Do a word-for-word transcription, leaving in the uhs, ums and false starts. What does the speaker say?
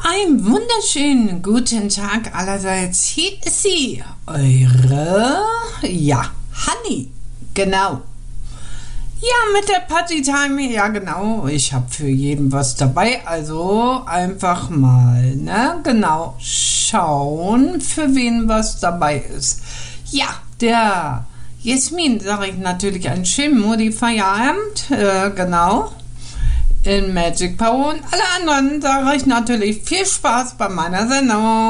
Einen wunderschönen guten Tag allerseits. Hier ist sie, eure, ja, Hanni, genau. Ja, mit der Partytime, ja genau, ich habe für jeden was dabei, also einfach mal, ne, genau, schauen, für wen was dabei ist. Ja, der Jasmin sage ich natürlich einen schönen Modi Feierabend, äh, genau. In Magic Power und alle anderen sage ich natürlich viel Spaß bei meiner Sendung.